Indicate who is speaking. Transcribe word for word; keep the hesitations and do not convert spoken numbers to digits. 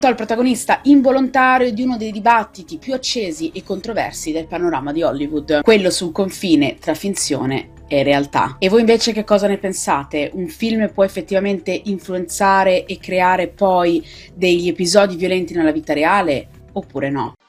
Speaker 1: il protagonista involontario di uno dei dibattiti più accesi e controversi del panorama di Hollywood, quello sul confine tra finzione e realtà. E voi invece che cosa ne pensate? Un film può effettivamente influenzare e creare poi degli episodi violenti nella vita reale oppure no?